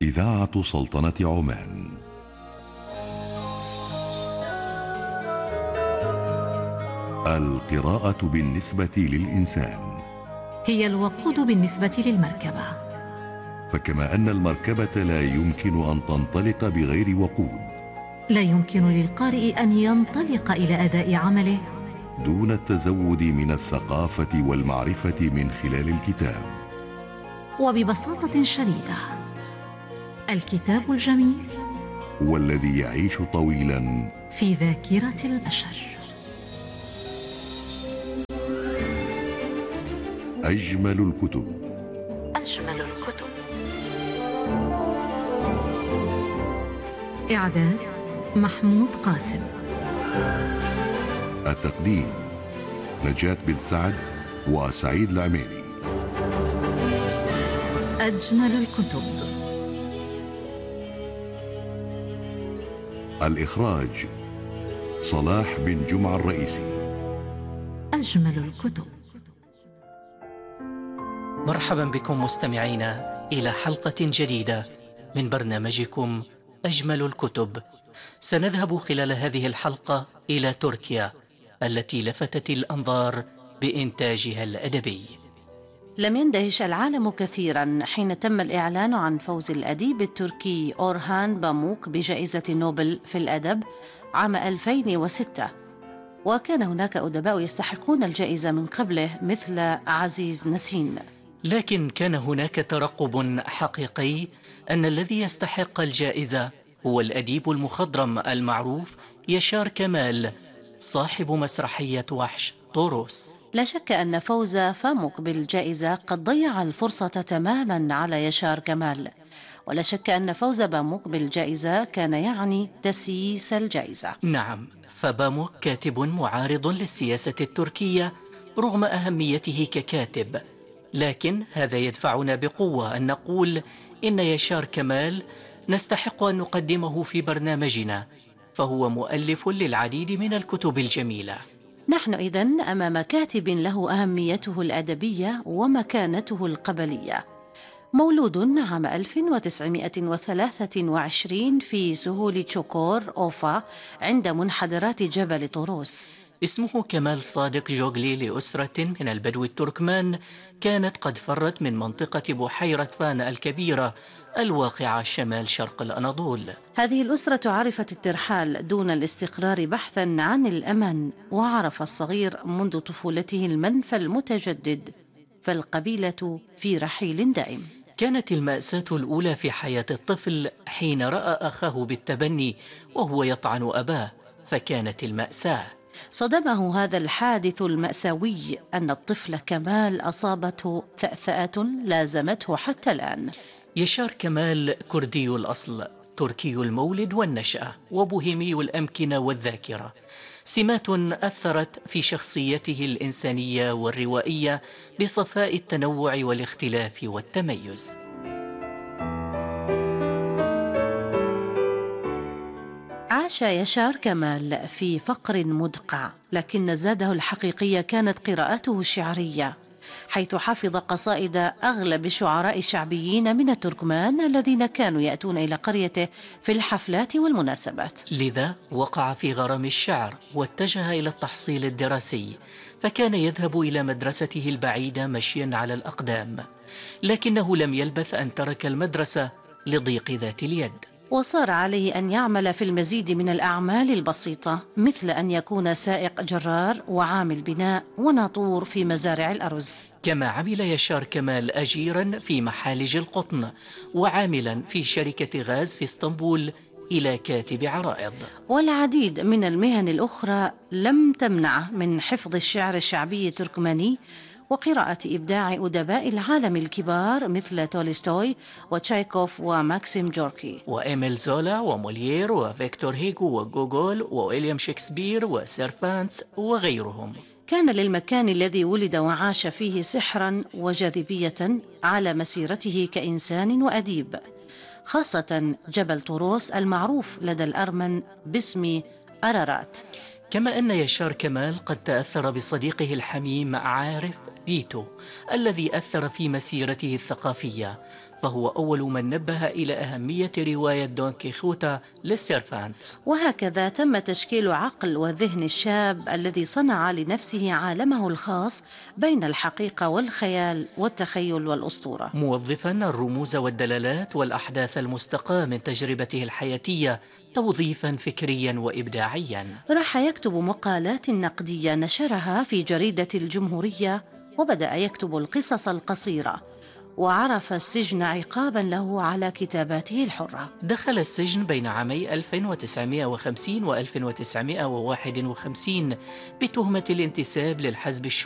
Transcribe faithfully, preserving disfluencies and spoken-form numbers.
إذاعة سلطنة عمان. القراءة بالنسبة للإنسان هي الوقود بالنسبة للمركبة، فكما أن المركبة لا يمكن أن تنطلق بغير وقود، لا يمكن للقارئ أن ينطلق إلى أداء عمله دون التزود من الثقافة والمعرفة من خلال الكتاب. وببساطة شديدة، الكتاب الجميل هو الذي يعيش طويلا في ذاكرة البشر. أجمل الكتب. أجمل الكتب. إعداد محمود قاسم. التقديم نجاة بنت سعد وسعيد العميري. أجمل الكتب. الإخراج صلاح بن جمعة الرئيسي. أجمل الكتب. مرحبا بكم مستمعينا إلى حلقة جديدة من برنامجكم أجمل الكتب. سنذهب خلال هذه الحلقة إلى تركيا التي لفتت الأنظار بإنتاجها الأدبي. لم يندهش العالم كثيرا حين تم الإعلان عن فوز الأديب التركي أورهان باموك بجائزة نوبل في الأدب عام ألفين وستة، وكان هناك أدباء يستحقون الجائزة من قبله مثل عزيز نسين. لكن كان هناك ترقب حقيقي أن الذي يستحق الجائزة هو الأديب المخضرم المعروف يشار كمال، صاحب مسرحية وحش طوروس. لا شك أن فوز باموك بالجائزة قد ضيع الفرصة تماما على يشار كمال، ولا شك أن فوز باموك بالجائزة كان يعني تسييس الجائزة. نعم، فباموك كاتب معارض للسياسة التركية رغم أهميته ككاتب، لكن هذا يدفعنا بقوة أن نقول إن يشار كمال نستحق أن نقدمه في برنامجنا، فهو مؤلف للعديد من الكتب الجميلة. نحن إذن أمام كاتب له أهميته الأدبية ومكانته القبلية. مولود عام ألف وتسعمائة وثلاثة وعشرين في سهول تشوكور أوفا عند منحدرات جبل طوروس. اسمه كمال صادق جوغلي لأسرة من البدو التركمان كانت قد فرت من منطقة بحيرة فانا الكبيرة الواقعة شمال شرق الأناضول. هذه الأسرة عرفت الترحال دون الاستقرار بحثا عن الأمن، وعرف الصغير منذ طفولته المنفى المتجدد، فالقبيلة في رحيل دائم. كانت المأساة الأولى في حياة الطفل حين رأى أخاه بالتبني وهو يطعن أباه، فكانت المأساة. صدمه هذا الحادث المأساوي أن الطفل كمال أصابته ثأثأة لازمته حتى الآن. يشار كمال كردي الأصل، تركي المولد والنشأة، وبوهيمي الأمكنة والذاكرة، سمات أثرت في شخصيته الإنسانية والروائية بصفاء التنوع والاختلاف والتميز. عاش يشار كمال في فقر مدقع، لكن زاده الحقيقية كانت قراءته الشعرية، حيث حفظ قصائد أغلب الشعراء الشعبيين من التركمان الذين كانوا يأتون إلى قريته في الحفلات والمناسبات. لذا وقع في غرام الشعر واتجه إلى التحصيل الدراسي، فكان يذهب إلى مدرسته البعيدة مشيا على الأقدام، لكنه لم يلبث أن ترك المدرسة لضيق ذات اليد، وصار عليه أن يعمل في المزيد من الأعمال البسيطة، مثل أن يكون سائق جرار وعامل بناء وناطور في مزارع الأرز. كما عمل يشار كمال أجيرا في محالج القطن، وعاملا في شركة غاز في اسطنبول، إلى كاتب عرائض. والعديد من المهن الأخرى لم تمنعه من حفظ الشعر الشعبي التركماني وقراءة إبداع أدباء العالم الكبار مثل تولستوي وتشايكوف وماكسيم جوركي وإيميل زولا وموليير وفيكتور هيغو وغوغول وويليام شكسبير وسيرفانتس وغيرهم. كان للمكان الذي ولد وعاش فيه سحرا وجاذبية على مسيرته كإنسان وأديب، خاصة جبل طوروس المعروف لدى الأرمن باسم أرارات. كما أن يشار كمال قد تأثر بصديقه الحميم عارف ديتو الذي أثر في مسيرته الثقافية، فهو أول من نبه إلى أهمية رواية دون كيخوتا للسيرفانت. وهكذا تم تشكيل عقل وذهن الشاب الذي صنع لنفسه عالمه الخاص بين الحقيقة والخيال والتخيل والأسطورة، موظفا الرموز والدلالات والأحداث المستقاة من تجربته الحياتية توظيفا فكريا وإبداعيا. راح يكتب مقالات نقدية نشرها في جريدة الجمهورية، وبدأ يكتب القصص القصيرة، وعرف السجن عقابا له على كتاباته الحرة. دخل السجن بين عامي ألف وتسعمائة وخمسين و ألف وتسعمائة وواحد وخمسين بتهمة الانتساب للحزب الشيوعي